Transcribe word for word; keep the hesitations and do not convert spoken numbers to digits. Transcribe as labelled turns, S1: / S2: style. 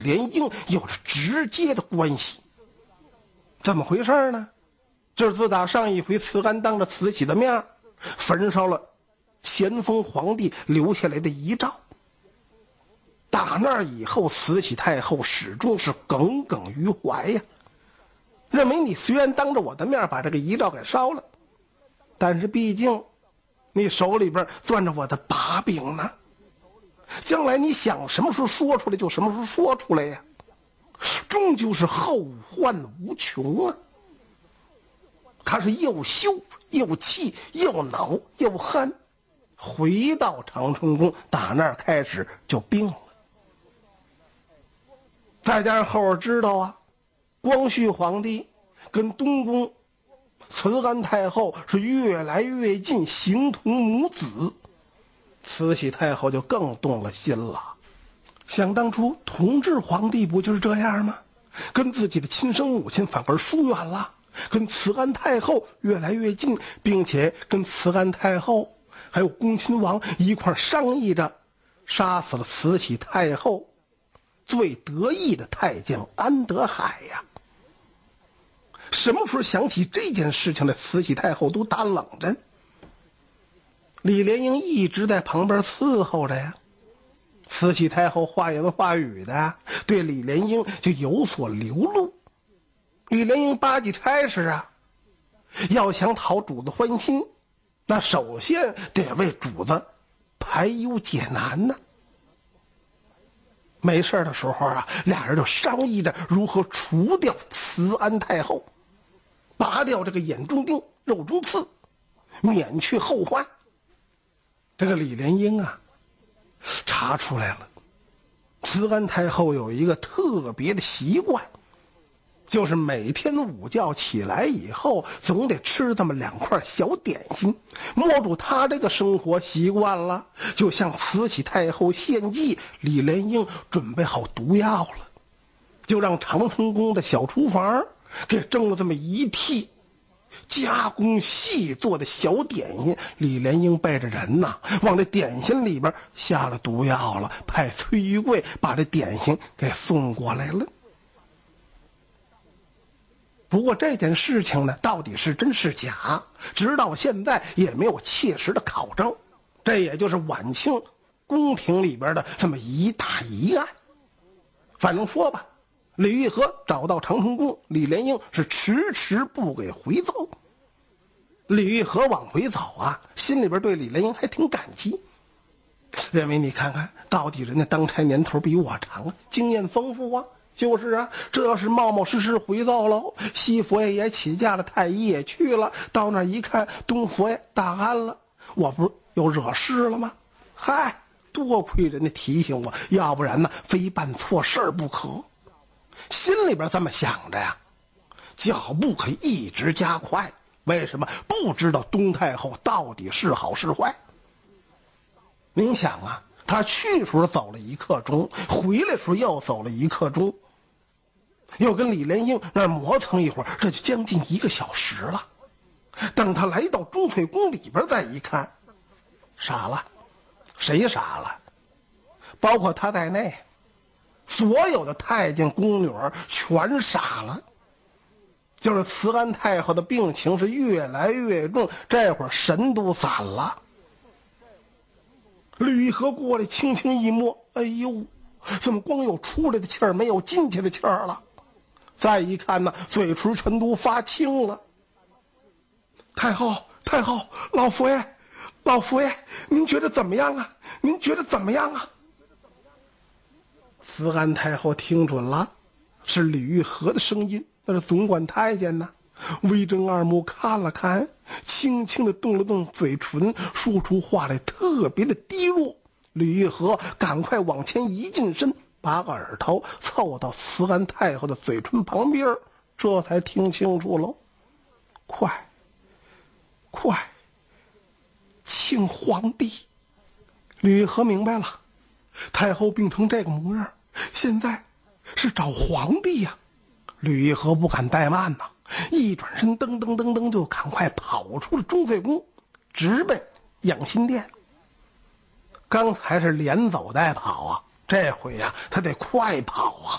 S1: 莲英有着直接的关系。怎么回事呢？就是自打上一回慈安当着慈禧的面焚烧了咸丰皇帝留下来的遗诏，打那以后，慈禧太后始终是耿耿于怀呀，认为你虽然当着我的面把这个遗诏给烧了，但是毕竟你手里边攥着我的把柄呢，将来你想什么时候说出来就什么时候说出来呀，终究是后患无穷啊。他是又羞又气又恼又恨，回到长春宫，打那儿开始就病了。再加上后边知道啊，光绪皇帝跟东宫慈安太后是越来越近，形同母子，慈禧太后就更动了心了。想当初同治皇帝不就是这样吗？跟自己的亲生母亲反而疏远了，跟慈安太后越来越近，并且跟慈安太后还有恭亲王一块商议着杀死了慈禧太后最得意的太监安德海呀。什么时候想起这件事情来，慈禧太后都打冷战。李莲英一直在旁边伺候着呀，慈禧太后话言话语的对李莲英就有所流露。李莲英巴结差事啊，要想讨主子欢心，那首先得为主子排忧解难呢。没事的时候啊，俩人就商议着如何除掉慈安太后，拔掉这个眼中钉肉中刺，免去后患。这个李莲英啊查出来了，慈安太后有一个特别的习惯，就是每天午觉起来以后总得吃这么两块小点心。摸住他这个生活习惯了，就向慈禧太后献计，李莲英准备好毒药了，就让长春宫的小厨房给蒸了这么一屉加工细做的小点心。李莲英背着人呐，往这点心里边下了毒药了，派崔玉贵把这点心给送过来了。不过这件事情呢，到底是真是假，直到现在也没有切实的考证，这也就是晚清宫廷里边的这么一大疑案。反正说吧，李玉和找到长春宫，李莲英是迟迟不给回奏。李玉和往回走啊，心里边对李莲英还挺感激，认为你看看，到底人家当差年头比我长啊，经验丰富啊。就是啊，这要是冒冒失失回奏喽，西佛爷也起驾了，太医也去了，到那儿一看，东佛爷大安了，我不是又惹事了吗？嗨，多亏人家提醒我，要不然呢，非办错事儿不可。心里边这么想着呀，脚步可一直加快。为什么？不知道东太后到底是好是坏。您想啊，他去时候走了一刻钟，回来时候又走了一刻钟，又跟李莲英那磨蹭一会儿，这就将近一个小时了。等他来到钟粹宫里边再一看，傻了。谁傻了？包括他在内，所有的太监宫女全傻了。就是慈安太后的病情是越来越重，这会儿神都散了。吕玉和过来轻轻一摸，哎呦，怎么光有出来的气儿，没有进去的气儿了？再一看呢，嘴唇全都发青了。太后，太后，老佛爷，老佛爷，您觉得怎么样啊？您觉得怎么样啊？慈安太后听准了，是吕玉和的声音，那是总管太监呢。微睁二目看了看，轻轻地动了动嘴唇，说出话来特别的低落。吕玉和赶快往前一近身，把耳朵凑到慈安太后的嘴唇旁边，这才听清楚了。快快请皇帝。吕玉和明白了，太后病成这个模样，现在是找皇帝呀。吕玉和不敢怠慢呐，一转身噔噔噔噔就赶快跑出了钟粹宫，直奔养心殿。刚才是连走带跑啊，这回呀、啊、他得快跑啊。